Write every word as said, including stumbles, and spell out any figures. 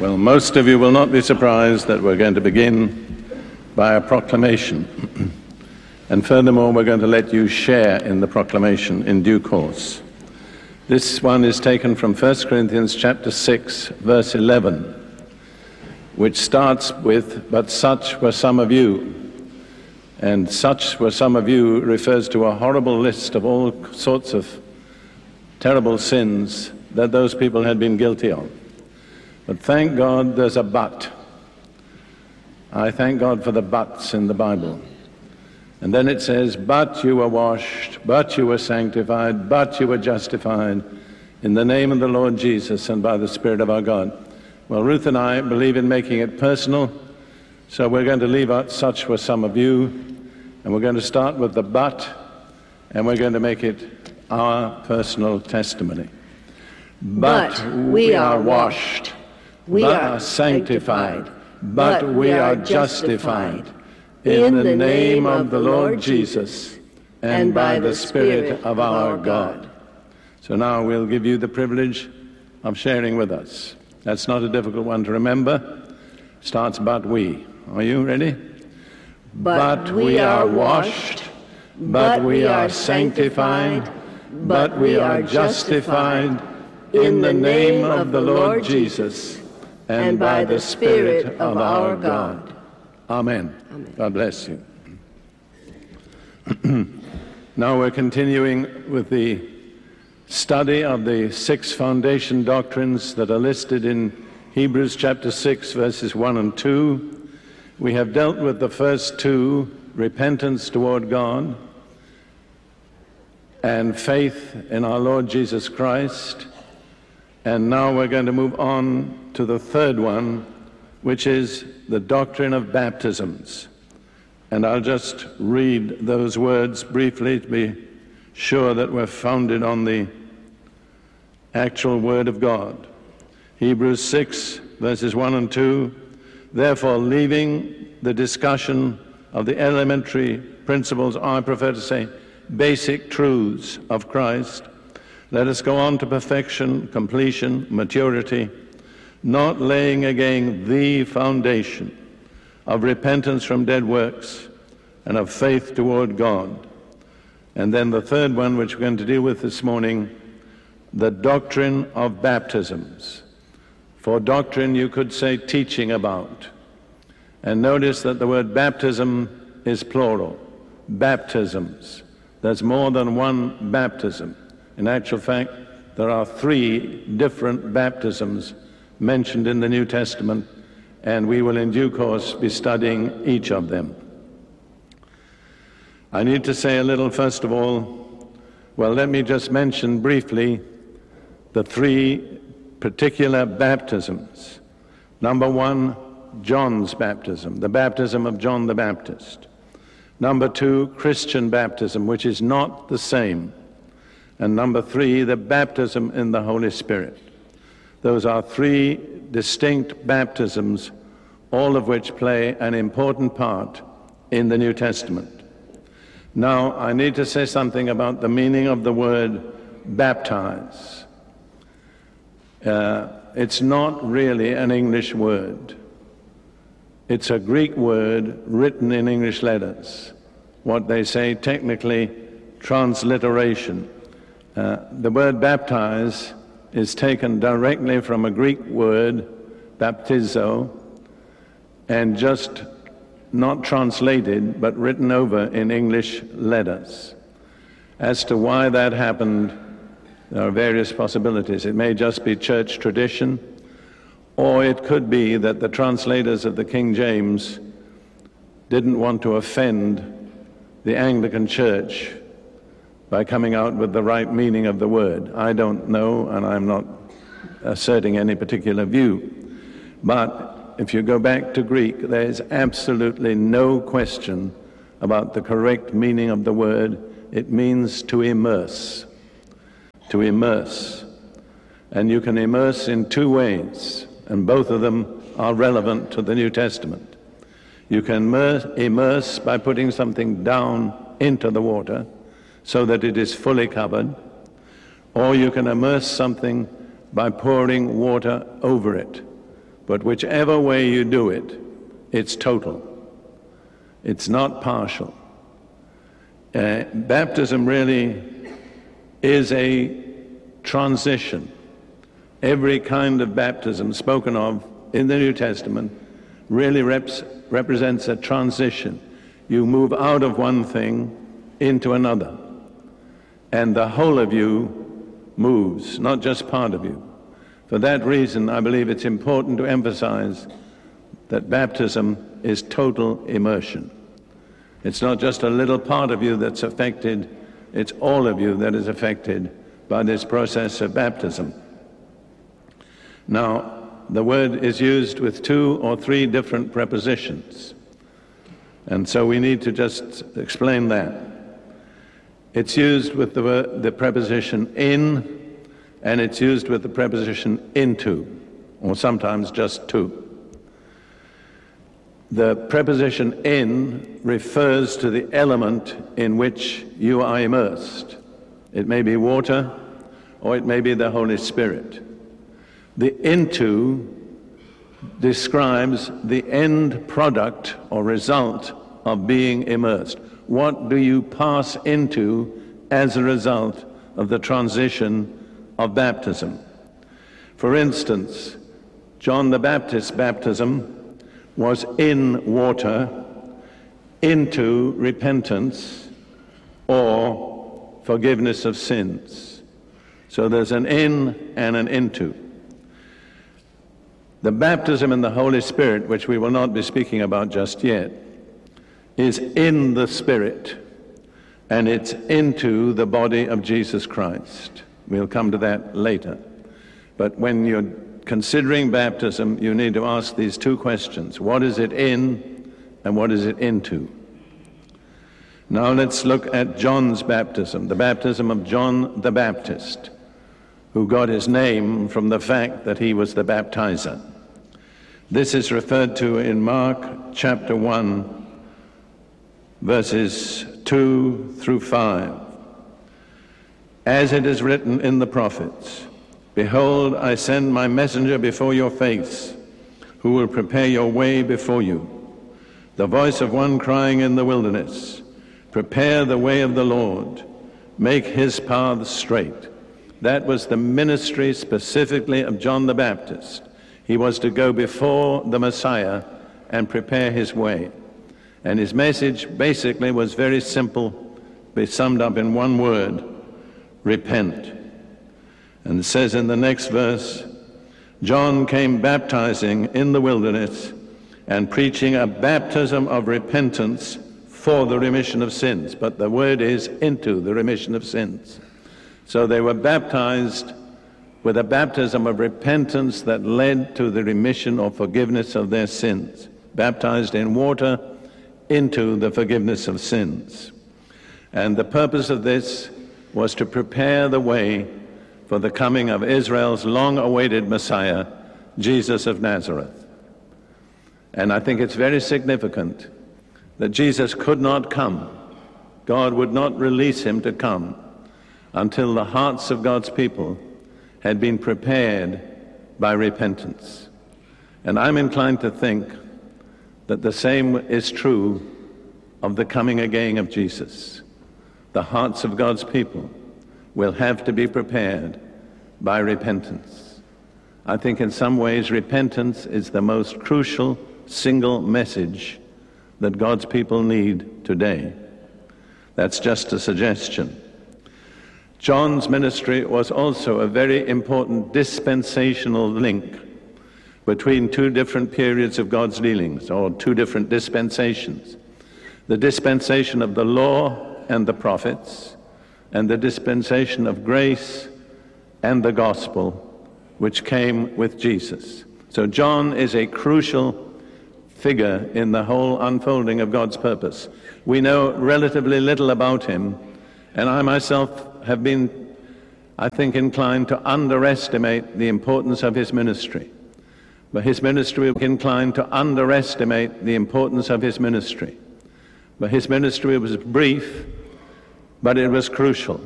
Well, most of you will not be surprised that we're going to begin by a proclamation. And furthermore, we're going to let you share in the proclamation in due course. This one is taken from First Corinthians chapter six, verse eleven, which starts with, "But such were some of you." And "such were some of you" refers to a horrible list of all sorts of terrible sins that those people had been guilty of. But thank God there's a but. I thank God for the buts in the Bible. And then it says, "But you were washed, but you were sanctified, but you were justified in the name of the Lord Jesus and by the Spirit of our God." Well, Ruth and I believe in making it personal, so we're going to leave out "such were some of you," and we're going to start with the but, and we're going to make it our personal testimony. But we are washed, we are sanctified, but we are justified in the name of the Lord Jesus and by the Spirit of our God. So now we'll give you the privilege of sharing with us. That's not a difficult one to remember. Starts "but we." Are you ready? But we are washed, but we are sanctified, but we are justified in the name of the Lord Jesus and by the Spirit of our God. Amen. Amen. God bless you. Now we're continuing with the study of the six foundation doctrines that are listed in Hebrews chapter six, verses one and two. We have dealt with the first two, repentance toward God and faith in our Lord Jesus Christ. And now we're going to move on to the third one, which is the doctrine of baptisms. And I'll just read those words briefly to be sure that we're founded on the actual Word of God. Hebrews six, verses one and two. "Therefore, leaving the discussion of the elementary principles, I prefer to say basic truths of Christ, let us go on to perfection, completion, maturity, not laying again the foundation of repentance from dead works and of faith toward God." And then the third one, which we're going to deal with this morning, the doctrine of baptisms. For doctrine, you could say teaching about. And notice that the word baptism is plural. Baptisms. There's more than one baptism. In actual fact, there are three different baptisms mentioned in the New Testament, and we will in due course be studying each of them. I need to say a little, first of all, well, let me just mention briefly the three particular baptisms. Number one, John's baptism, the baptism of John the Baptist. Number two, Christian baptism, which is not the same. And number three, the baptism in the Holy Spirit. Those are three distinct baptisms, all of which play an important part in the New Testament. Now, I need to say something about the meaning of the word baptize. Uh, it's not really an English word. It's a Greek word written in English letters, what they say technically transliteration. Uh, the word baptize is taken directly from a Greek word, baptizo, and just not translated, but written over in English letters. As to why that happened, there are various possibilities. It may just be church tradition, or it could be that the translators of the King James didn't want to offend the Anglican Church by coming out with the right meaning of the word. I don't know, and I'm not asserting any particular view. But if you go back to Greek, there is absolutely no question about the correct meaning of the word. It means to immerse. To immerse. And you can immerse in two ways, and both of them are relevant to the New Testament. You can immerse, immerse by putting something down into the water so that it is fully covered, or you can immerse something by pouring water over it. But whichever way you do it, it's total. It's not partial. Uh, baptism really is a transition. Every kind of baptism spoken of in the New Testament really reps, represents a transition. You move out of one thing into another, and the whole of you moves, not just part of you. For that reason, I believe it's important to emphasize that baptism is total immersion. It's not just a little part of you that's affected, it's all of you that is affected by this process of baptism. Now, the word is used with two or three different prepositions, and so we need to just explain that. It's used with the, word, the preposition in, and it's used with the preposition into, or sometimes just to. The preposition in refers to the element in which you are immersed. It may be water, or it may be the Holy Spirit. The into describes the end product or result of being immersed. What do you pass into as a result of the transition of baptism? For instance, John the Baptist's baptism was in water into repentance or forgiveness of sins. So there's an in and an into. The baptism in the Holy Spirit, which we will not be speaking about just yet, is in the Spirit, and it's into the body of Jesus Christ. We'll come to that later. But when you're considering baptism, you need to ask these two questions. What is it in, and what is it into? Now let's look at John's baptism, the baptism of John the Baptist, who got his name from the fact that he was the baptizer. This is referred to in Mark chapter one, verses two through five. As it is written in the prophets, "Behold, I send my messenger before your face, who will prepare your way before you. The voice of one crying in the wilderness, prepare the way of the Lord, make his paths straight." That was the ministry specifically of John the Baptist. He was to go before the Messiah and prepare his way. And his message basically was very simple, be summed up in one word: repent. And it says in the next verse, John came baptizing in the wilderness and preaching a baptism of repentance for the remission of sins. But the word is into the remission of sins. So they were baptized with a baptism of repentance that led to the remission or forgiveness of their sins. Baptized in water into the forgiveness of sins. And the purpose of this was to prepare the way for the coming of Israel's long-awaited Messiah, Jesus of Nazareth. And I think it's very significant that Jesus could not come. God would not release him to come until the hearts of God's people had been prepared by repentance. And I'm inclined to think that the same is true of the coming again of Jesus. The hearts of God's people will have to be prepared by repentance. I think in some ways repentance is the most crucial single message that God's people need today. That's just a suggestion. John's ministry was also a very important dispensational link between two different periods of God's dealings, or two different dispensations. The dispensation of the law and the prophets, and the dispensation of grace and the gospel, which came with Jesus. So John is a crucial figure in the whole unfolding of God's purpose. We know relatively little about him, and I myself have been, I think, inclined to underestimate the importance of his ministry. But his ministry was inclined to underestimate the importance of his ministry. But his ministry was brief, but it was crucial.